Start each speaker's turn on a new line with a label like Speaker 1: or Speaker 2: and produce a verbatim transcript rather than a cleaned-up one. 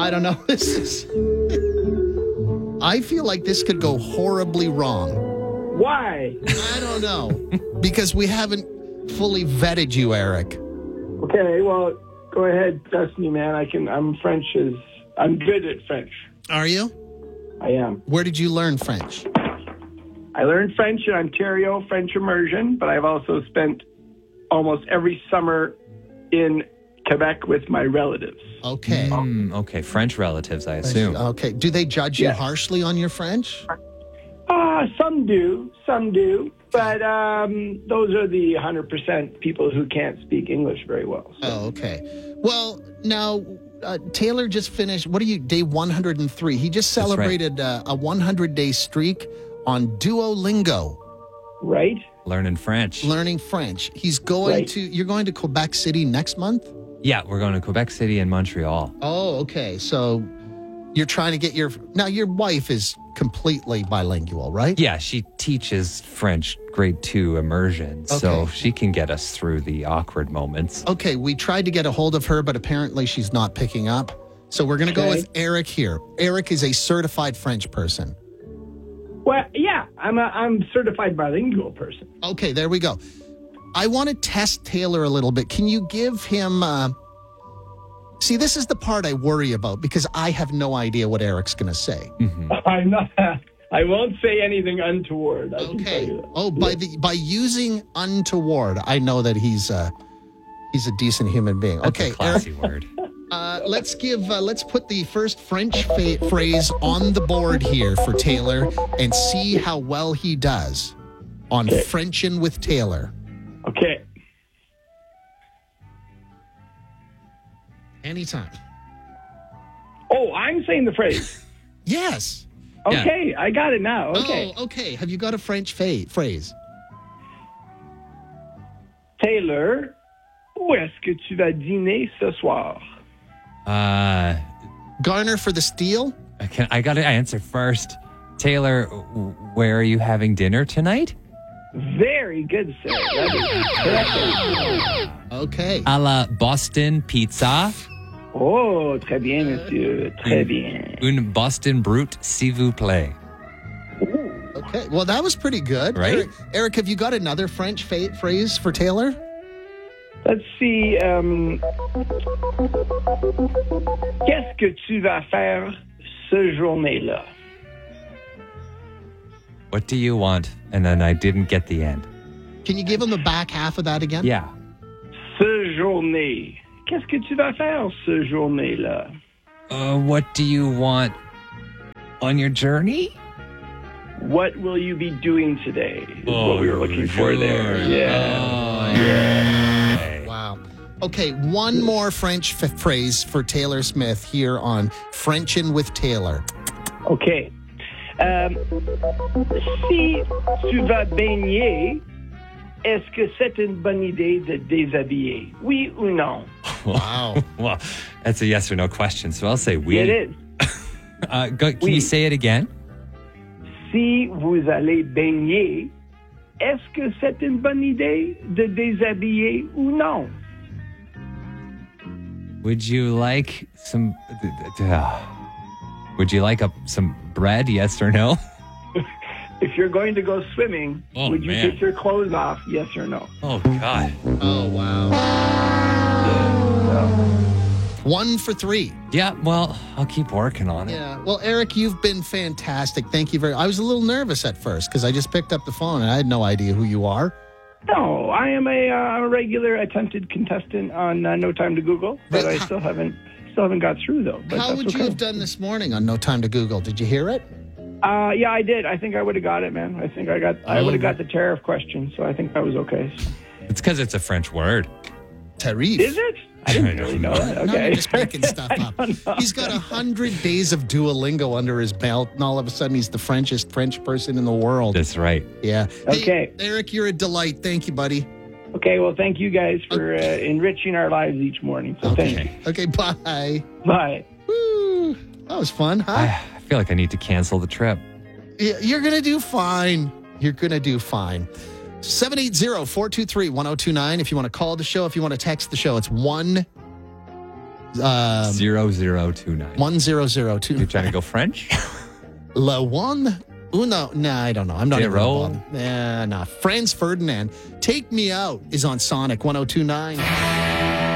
Speaker 1: I don't know. This is. I feel like this could go horribly wrong.
Speaker 2: Why?
Speaker 1: I don't know. Because we haven't fully vetted you, Eric.
Speaker 2: Okay, well, go ahead, test me, man. I can. I'm French is. I'm good at French.
Speaker 1: Are you?
Speaker 2: I am.
Speaker 1: Where did you learn French?
Speaker 2: I learned French in Ontario, French immersion, but I've also spent almost every summer in Quebec with my relatives.
Speaker 1: Okay.
Speaker 3: Mm, okay, French relatives, I assume.
Speaker 1: Okay. Do they judge you
Speaker 2: Yes.
Speaker 1: harshly on your French?
Speaker 2: Uh, some do, some do, but um, those are the one hundred percent people who can't speak English very well. So.
Speaker 1: Oh, okay. Well, now, uh, Taylor just finished, what are you, day one hundred three. He just
Speaker 3: That's right.
Speaker 1: celebrated uh, a hundred-day streak on Duolingo,
Speaker 2: Right?
Speaker 3: Learning French.
Speaker 1: learning French. He's going
Speaker 2: Right.
Speaker 1: to, you're going to Quebec City next month?
Speaker 3: Yeah, we're going to Quebec City and Montreal.
Speaker 1: Oh, okay. So you're trying to get your, now your wife is completely bilingual, right?
Speaker 3: Yeah, she teaches French grade two immersion, so
Speaker 1: Okay.
Speaker 3: she can get us through the awkward moments.
Speaker 1: Okay, we tried to get a hold of her, but apparently she's not picking up. So we're going to go
Speaker 2: Okay.
Speaker 1: with Eric here. Eric is a certified French person.
Speaker 2: Well, yeah, I'm a I'm a certified bilingual person.
Speaker 1: Okay, there we go. I want to test Taylor a little bit. Can you give him... Uh... See, this is the part I worry about because I have no idea what Eric's going to say.
Speaker 2: I'm not. I won't say anything untoward. I can tell
Speaker 1: Okay.
Speaker 2: you that.
Speaker 1: Oh, by the by using untoward, I know that he's uh, he's a decent human being.
Speaker 3: That's
Speaker 1: Okay,
Speaker 3: a
Speaker 1: Eric,
Speaker 3: classy word.
Speaker 1: uh, let's give uh, let's put the first French fa- phrase on the board here for Taylor and see how well he does on
Speaker 2: Okay.
Speaker 1: Frenchin' with Taylor.
Speaker 2: Okay.
Speaker 1: Anytime.
Speaker 2: Oh, I'm saying the phrase.
Speaker 1: Yes.
Speaker 3: Yeah.
Speaker 2: Okay, I got it now. Okay.
Speaker 1: Oh, okay. Have you got a French fa- phrase?
Speaker 2: Taylor, où est-ce que tu vas dîner ce soir?
Speaker 3: Uh,
Speaker 1: Garner for the steal?
Speaker 3: I, can, I got to answer first. Taylor, w- where are you having dinner tonight?
Speaker 2: Very good, sir. That is correct.
Speaker 1: Okay.
Speaker 3: A la Boston pizza.
Speaker 2: Oh, très bien, monsieur. Très bien.
Speaker 3: Une Boston Brute, s'il vous plaît.
Speaker 1: Okay. Well, that was pretty good.
Speaker 3: Right?
Speaker 1: Eric, Eric, have you got another French fa- phrase for Taylor?
Speaker 2: Let's see. Um, Qu'est-ce que tu vas faire ce journée-là?
Speaker 3: What do you want? And then I didn't get the end.
Speaker 1: Can you give him the back half of that again?
Speaker 3: Yeah.
Speaker 2: Ce journée. Qu'est-ce que tu vas faire ce journée-là?
Speaker 3: Uh, what do you want on your journey?
Speaker 2: What will you be doing today? Is
Speaker 3: Oh,
Speaker 2: what we were looking for there.
Speaker 3: sure.
Speaker 2: Yeah.
Speaker 1: Wow. Okay, one more French f- phrase for Taylor Smith here on Frenchin' with Taylor.
Speaker 2: OK. Euh, si tu vas baigner, est-ce que c'est une bonne idée de déshabiller? Oui ou non?
Speaker 1: Wow.
Speaker 3: Well, that's a yes or no question, so I'll say we.
Speaker 2: It is.
Speaker 3: Uh, go, can
Speaker 2: Oui.
Speaker 3: you say it again?
Speaker 2: Si vous allez baigner, est-ce que c'est une bonne idée de déshabiller ou non?
Speaker 3: Would you like some... Uh, would you like a, some bread, yes or no?
Speaker 2: If you're going to go swimming,
Speaker 3: Oh,
Speaker 2: would you
Speaker 3: man.
Speaker 2: take your clothes off, yes or no?
Speaker 3: Oh, God.
Speaker 1: Oh, wow. One for three.
Speaker 3: Yeah, well, I'll keep working on it.
Speaker 1: Yeah. Well, Eric, you've been fantastic. Thank you very I was a little nervous at first because I just picked up the phone and I had no idea who you are.
Speaker 2: No, I am a uh, regular attempted contestant on uh, No Time to Google, but
Speaker 1: Really?
Speaker 2: I still haven't still haven't got through though. But
Speaker 1: How
Speaker 2: that's
Speaker 1: would you
Speaker 2: okay.
Speaker 1: have done this morning on No Time to Google? Did you hear it?
Speaker 2: Uh, yeah, I did. I think I would have got it, man. I think I got. I would have got the tariff question, so I think I was okay.
Speaker 3: It's because it's a French word.
Speaker 1: Tarif.
Speaker 2: Is it? I didn't
Speaker 3: I don't
Speaker 2: really know
Speaker 3: know.
Speaker 2: that.
Speaker 1: No,
Speaker 2: Okay.
Speaker 1: you're just making stuff up. He's got a hundred days of Duolingo under his belt, and all of a sudden he's the Frenchest French person in the world.
Speaker 3: That's right.
Speaker 1: Yeah. Hey,
Speaker 2: Okay.
Speaker 1: Eric, you're a delight. Thank you, buddy.
Speaker 2: Okay. Well, thank you guys for uh, enriching our lives each morning. So thank you.
Speaker 1: Okay. Okay. Bye.
Speaker 2: Bye.
Speaker 1: Woo. That was fun, huh?
Speaker 3: I, I feel like I need to cancel the trip.
Speaker 1: Yeah, you're gonna do fine. You're gonna do fine. seven eight zero, four two three, one zero two nine. If you want to call the show, if you want to text the show, it's one Um,
Speaker 3: Zero zero two nine.
Speaker 1: one zero zero two.
Speaker 3: You're trying to go French?
Speaker 1: Le one uno. Nah, I don't know. I'm not even
Speaker 3: Zero.
Speaker 1: involved. Nah, nah. Franz Ferdinand. Take Me Out is on Sonic one oh two nine.